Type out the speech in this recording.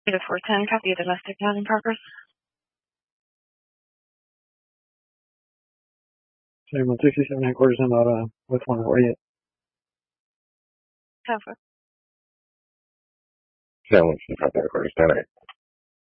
Data 410, copy of domestic count in progress. Same 167 headquarters in with 148. Cover. 165 headquarters, 10-8.